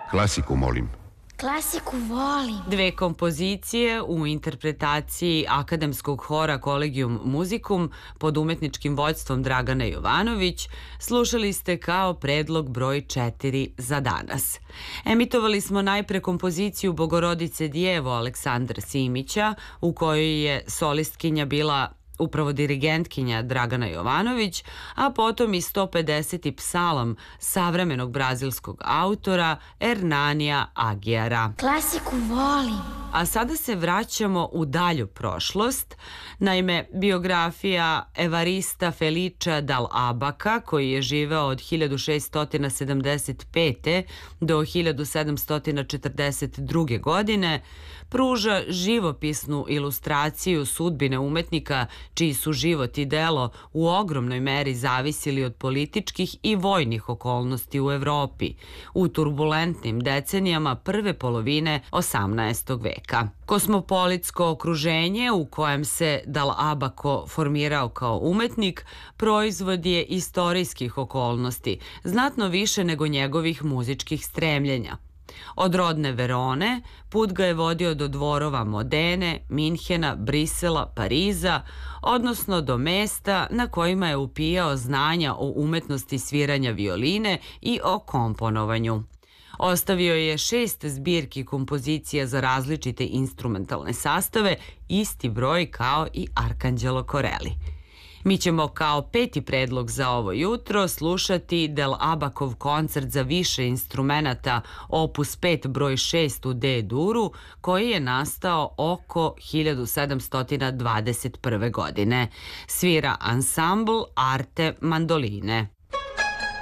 Klasiku, molim. Klasiku volim. Dve kompozicije u interpretaciji akademskog hora Collegium Musicum pod umetničkim vođstvom Dragana Jovanović slušali ste kao predlog broj 4 za danas. Emitovali smo najpre kompoziciju Bogorodice Djevo Aleksandra Simića, u kojoj je solistkinja bila upravo dirigentkinja Dragana Jovanović, a potom i 150. psalam savremenog brazilskog autora Hernanija Aguiara. Klasiku volim. A sada se vraćamo u dalju prošlost. Naime, biografija Evarista Feliča Dal Abaka, koji je živeo od 1675. do 1742. godine, pruža živopisnu ilustraciju sudbine umetnika čiji su život i delo u ogromnoj meri zavisili od političkih i vojnih okolnosti u Evropi u turbulentnim decenijama prve polovine 18. veka. Kosmopolitsko okruženje u kojem se Dal Abako formirao kao umetnik proizvod je istorijskih okolnosti, znatno više nego njegovih muzičkih stremljenja. Od rodne Verone put ga je vodio do dvorova Modene, Minhena, Brisela, Pariza, odnosno do mesta na kojima je upijao znanja o umetnosti sviranja violine i o komponovanju. Ostavio je 6 zbirki kompozicija za različite instrumentalne sastave, isti broj kao i Arkanđelo Corelli. Mi ćemo kao peti predlog za ovo jutro slušati Del Abakov koncert za više instrumenata opus 5 broj 6 u D-duru, koji je nastao oko 1721. godine. Svira ansambl Arte mandoline.